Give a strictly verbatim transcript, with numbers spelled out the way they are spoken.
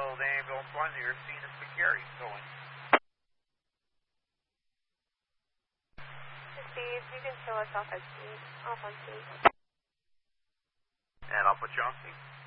the ambulance one, you're seeing a Macquarie going. Steve, you can show us off at speed, off on speed. And I'll put you on speed.